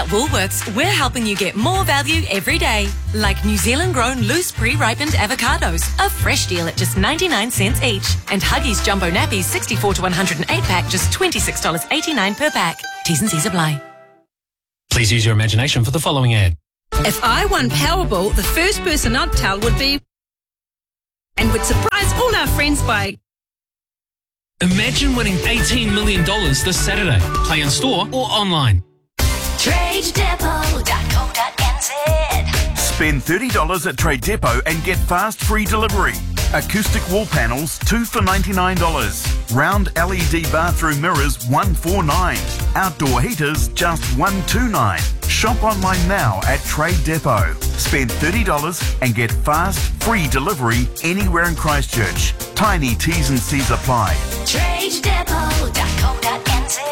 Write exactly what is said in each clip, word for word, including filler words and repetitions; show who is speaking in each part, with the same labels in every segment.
Speaker 1: At Woolworths, we're helping you get more value every day. Like New Zealand-grown loose pre-ripened avocados, a fresh deal at just ninety-nine cents each. And Huggies Jumbo Nappies sixty-four to one hundred eight pack, just twenty-six dollars eighty-nine per pack. T's and C's apply.
Speaker 2: Please use your imagination for the following ad.
Speaker 3: If I won Powerball, the first person I'd tell would be... and would surprise all our friends by...
Speaker 2: Imagine winning eighteen million dollars this Saturday. Play in store or online.
Speaker 4: trade depot dot co dot n z.
Speaker 5: Spend thirty dollars at Trade Depot and get fast free delivery. Acoustic wall panels, two for ninety-nine dollars. Round L E D bathroom mirrors, one forty-nine dollars. Outdoor heaters, just one twenty-nine dollars. Shop online now at Trade Depot. Spend thirty dollars and get fast free delivery anywhere in Christchurch. Tiny T's and C's apply.
Speaker 4: trade depot dot co dot n z.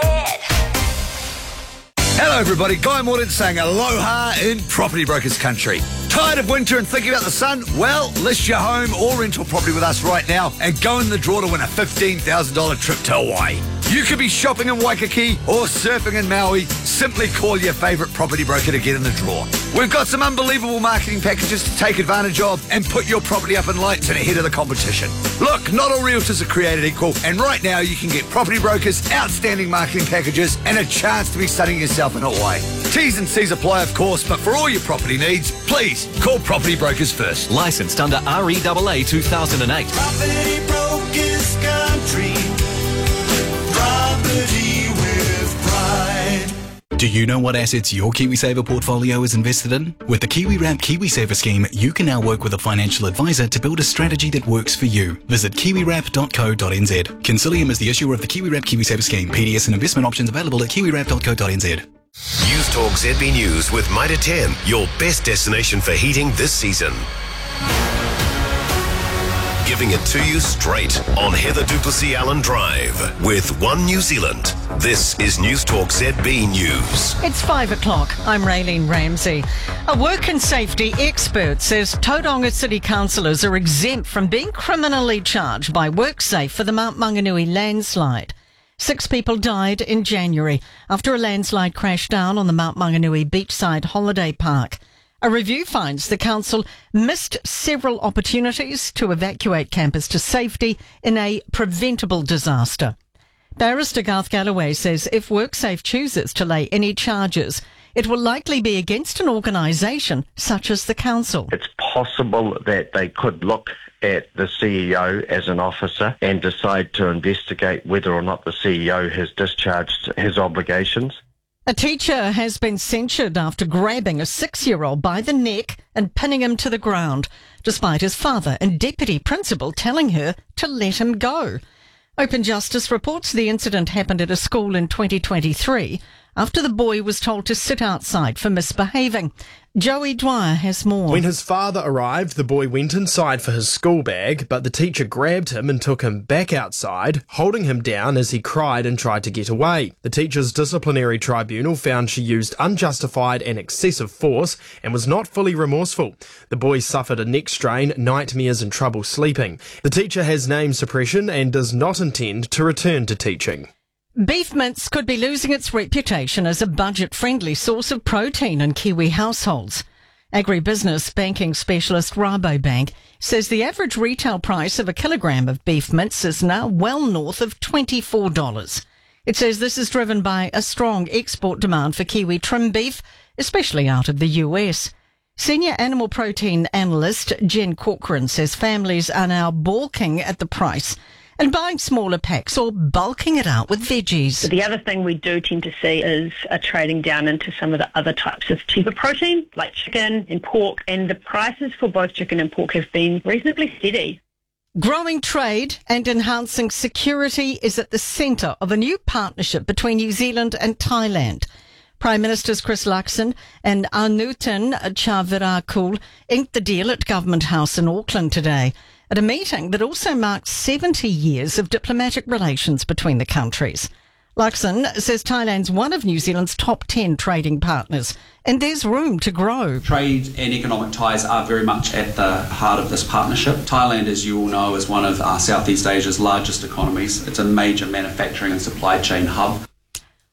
Speaker 6: Hello everybody, Guy Morden saying aloha in Property Brokers Country. Tired of winter and thinking about the sun? Well, list your home or rental property with us right now and go in the draw to win a fifteen thousand dollars trip to Hawaii. You could be shopping in Waikiki or surfing in Maui. Simply call your favourite property broker to get in the draw. We've got some unbelievable marketing packages to take advantage of and put your property up in lights and ahead of the competition. Look, not all realtors are created equal, and right now you can get Property Brokers outstanding marketing packages and a chance to be sunning yourself in Hawaii. T's and C's apply, of course, but for all your property needs, please call Property Brokers first.
Speaker 7: Licensed under R E A A two thousand eight.
Speaker 8: Property Brokers Country. Property with pride.
Speaker 9: Do you know what assets your KiwiSaver portfolio is invested in? With the KiwiWrap KiwiSaver scheme, you can now work with a financial advisor to build a strategy that works for you. Visit kiwi wrap dot co dot n z. Consilium is the issuer of the KiwiWrap KiwiSaver scheme. P D S and investment options available at kiwi wrap dot co dot n z.
Speaker 10: News Talk Z B News with Mitre ten, your best destination for heating this season. Giving it to you straight on Heather Duplessis Allen Drive with One New Zealand. This is News Talk Z B News.
Speaker 11: It's five o'clock. I'm Raylene Ramsey. A work and safety expert says Tauranga City councillors are exempt from being criminally charged by WorkSafe for the Mount Maunganui landslide. Six people died in January after a landslide crashed down on the Mount Maunganui beachside holiday park. A review finds the council missed several opportunities to evacuate campers to safety in a preventable disaster. Barrister Garth Galloway says if WorkSafe chooses to lay any charges, it will likely be against an organisation such as the council.
Speaker 12: It's possible that they could look at the C E O as an officer and decide to investigate whether or not the C E O has discharged his obligations.
Speaker 11: A teacher has been censured after grabbing a six-year-old by the neck and pinning him to the ground, despite his father and deputy principal telling her to let him go. Open Justice reports the incident happened at a school in twenty twenty-three after the boy was told to sit outside for misbehaving. Joey Dwyer has more.
Speaker 13: When his father arrived, the boy went inside for his school bag, but the teacher grabbed him and took him back outside, holding him down as he cried and tried to get away. The teacher's disciplinary tribunal found she used unjustified and excessive force and was not fully remorseful. The boy suffered a neck strain, nightmares and trouble sleeping. The teacher has name suppression and does not intend to return to teaching.
Speaker 11: Beef mince could be losing its reputation as a budget-friendly source of protein in Kiwi households. Agribusiness banking specialist Rabobank says the average retail price of a kilogram of beef mince is now well north of twenty-four dollars. It says this is driven by a strong export demand for Kiwi trim beef, especially out of the U S. Senior animal protein analyst Jen Corcoran says families are now balking at the price and buying smaller packs or bulking it out with veggies.
Speaker 14: The other thing we do tend to see is a trading down into some of the other types of cheaper protein, like chicken and pork, and the prices for both chicken and pork have been reasonably steady.
Speaker 11: Growing trade and enhancing security is at the centre of a new partnership between New Zealand and Thailand. Prime Ministers Chris Luxon and Anutin Charnvirakul inked the deal at Government House in Auckland today, at a meeting that also marks seventy years of diplomatic relations between the countries. Luxon says Thailand's one of New Zealand's top ten trading partners, and there's room to grow.
Speaker 15: Trade and economic ties are very much at the heart of this partnership. Thailand, as you all know, is one of uh, Southeast Asia's largest economies. It's a major manufacturing and supply chain hub.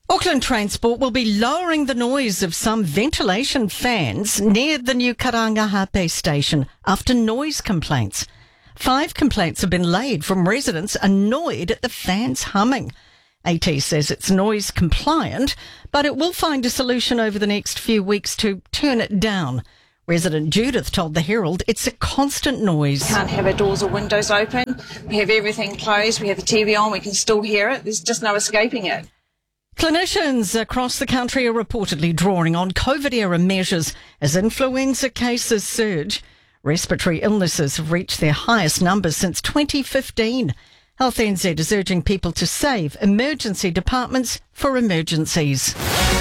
Speaker 11: Auckland Transport will be lowering the noise of some ventilation fans near the new Karangahape station after noise complaints. Five complaints have been laid from residents annoyed at the fans humming. AT says it's noise compliant, but it will find a solution over the next few weeks to turn it down. Resident Judith told the Herald it's a constant noise.
Speaker 16: We can't have our doors or windows open. We have everything closed. We have the T V on. We can still hear it. There's just no escaping it.
Speaker 11: Clinicians across the country are reportedly drawing on COVID-era measures as influenza cases surge. Respiratory illnesses have reached their highest numbers since twenty fifteen. Health N Z is urging people to save emergency departments for emergencies.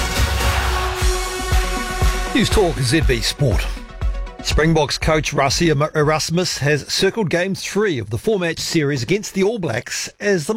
Speaker 17: News Talk Z B Sport. Springboks coach Rassie Erasmus has circled game three of the four-match series against the All Blacks as the